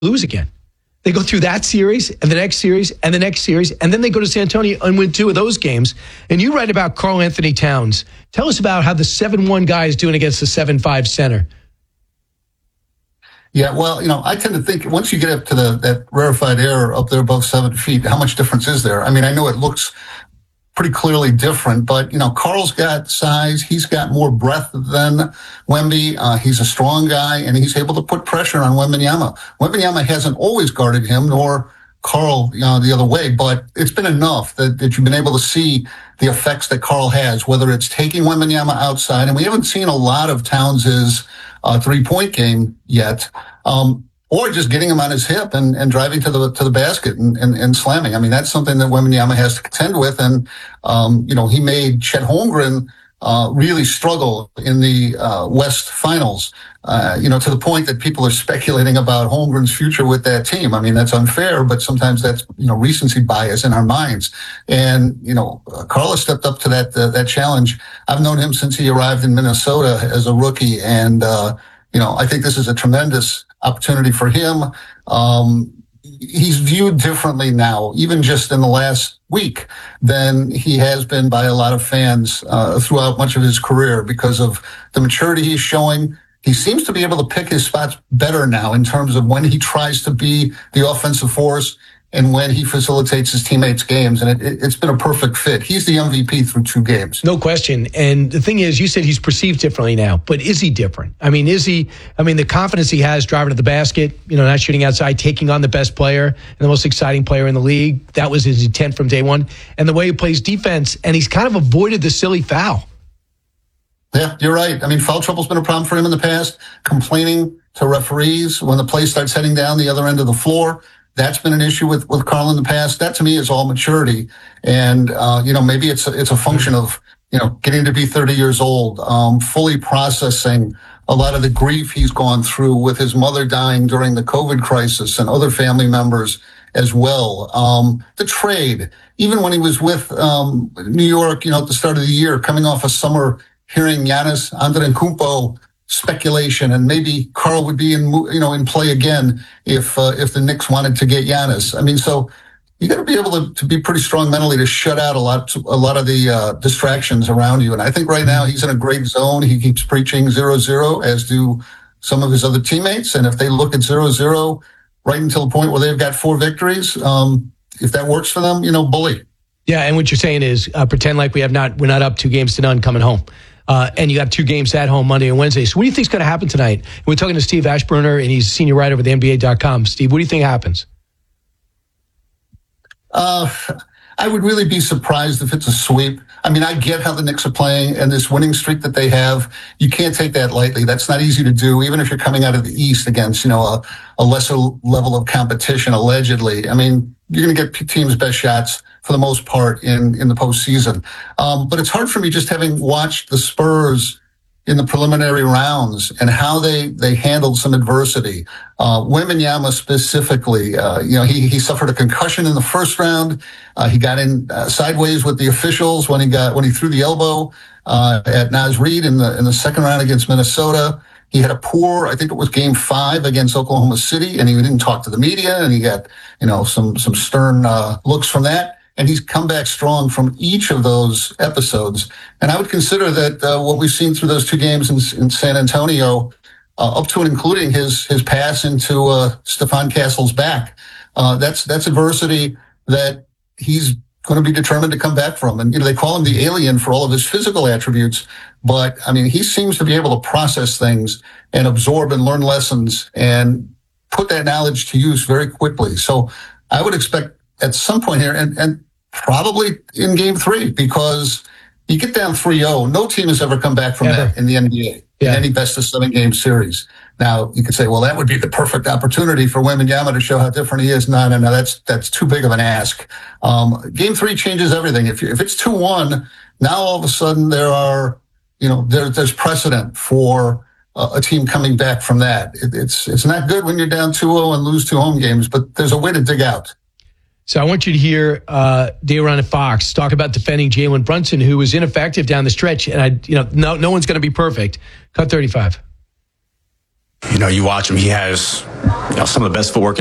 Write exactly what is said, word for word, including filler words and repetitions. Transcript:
lose again. They go through that series and the next series and the next series, and then they go to San Antonio and win two of those games. And you write about Karl Anthony Towns. Tell us about how the seven one guy is doing against the seven five center. Yeah, well, you know, I tend to think once you get up to the that rarefied air up there above seven feet, how much difference is there? I mean, I know it looks pretty clearly different, but, you know, Karl's got size. He's got more breadth than Wemby. Uh, he's a strong guy, and he's able to put pressure on Wembanyama. Wembanyama hasn't always guarded him, nor Karl, you know, the other way, but it's been enough that, that you've been able to see the effects that Karl has, whether it's taking Wembanyama outside, and we haven't seen a lot of Towns's uh, three-point game yet, um, or just getting him on his hip and, and driving to the to the basket and, and, and slamming. I mean, that's something that Wembanyama has to contend with. And, um, you know, he made Chet Holmgren uh, really struggle in the uh, West Finals, uh, you know, to the point that people are speculating about Holmgren's future with that team. I mean, that's unfair, but sometimes that's, you know, recency bias in our minds. And, you know, uh, Karl stepped up to that uh, that challenge. I've known him since he arrived in Minnesota as a rookie. And, uh, you know, I think this is a tremendous opportunity for him. Um, he's viewed differently now, even just in the last week, than he has been by a lot of fans uh, throughout much of his career because of the maturity he's showing. He seems to be able to pick his spots better now in terms of when he tries to be the offensive force and when he facilitates his teammates' games. And it, it, it's been a perfect fit. He's the M V P through two games. No question. And the thing is, you said he's perceived differently now, but is he different? I mean, is he, I mean, the confidence he has driving to the basket, you know, not shooting outside, taking on the best player and the most exciting player in the league. That was his intent from day one. And the way he plays defense, and he's kind of avoided the silly foul. Yeah, you're right. I mean, foul trouble's been a problem for him in the past, complaining to referees when the play starts heading down the other end of the floor. That's been an issue with, with Karl in the past. That to me is all maturity. And, uh, you know, maybe it's a, it's a function of, you know, getting to be thirty years old, um, fully processing a lot of the grief he's gone through with his mother dying during the COVID crisis and other family members as well. Um, the trade, even when he was with, um, New York, you know, at the start of the year, coming off a summer hearing Giannis Antetokounmpo speculation, and maybe Karl would be in, you know, in play again if uh, if the Knicks wanted to get Giannis. I mean, so you got to be able to, to be pretty strong mentally to shut out a lot a lot of the uh, distractions around you. And I think right now he's in a great zone. He keeps preaching zero zero, as do some of his other teammates. And if they look at zero zero right until the point where they've got four victories, um, if that works for them, you know, bully. Yeah, and what you're saying is uh, pretend like we have not we're not up two games to none coming home. Uh, and you got two games at home Monday and Wednesday. So what do you think is going to happen tonight? We're talking to Steve Ashburner, and he's a senior writer over at N B A dot com. Steve, what do you think happens? Uh, I would really be surprised if it's a sweep. I mean, I get how the Knicks are playing and this winning streak that they have. You can't take that lightly. That's not easy to do, even if you're coming out of the East against, you know, a, a lesser level of competition, allegedly. I mean, you're going to get teams' best shots for the most part in, in the postseason. Um, but it's hard for me just having watched the Spurs in the preliminary rounds and how they, they handled some adversity. Uh, Wembanyama specifically, uh, you know, he, he suffered a concussion in the first round. Uh, he got in uh, sideways with the officials when he got, when he threw the elbow, uh, at Naz Reid in the, in the second round against Minnesota. He had a poor, I think it was game five against Oklahoma City, and he didn't talk to the media, and he got, you know, some, some stern, uh, looks from that. And he's come back strong from each of those episodes. And I would consider that uh, what we've seen through those two games in, in San Antonio, uh, up to and including his his pass into uh, Stephon Castle's back, uh, that's that's adversity that he's going to be determined to come back from. And you know, they call him the alien for all of his physical attributes, but I mean, he seems to be able to process things and absorb and learn lessons and put that knowledge to use very quickly. So I would expect at some point here, and, and probably in game three, because you get down three oh. No team has ever come back from ever. that in the N B A, yeah. in any best of seven game series. Now, you could say, well, that would be the perfect opportunity for Wembanyama to show how different he is. No, no, no, that's that's too big of an ask. Um, game three changes everything. If you, if it's two one, now all of a sudden there are, you know, there, there's precedent for uh, a team coming back from that. It, it's it's not good when you're down two oh and lose two home games, but there's a way to dig out. So I want you to hear uh, Day'Ron and Fox talk about defending Jalen Brunson, who was ineffective down the stretch. And I, you know, no, no one's going to be perfect. Cut thirty-five. You know, you watch him, he has you know, some of the best footwork in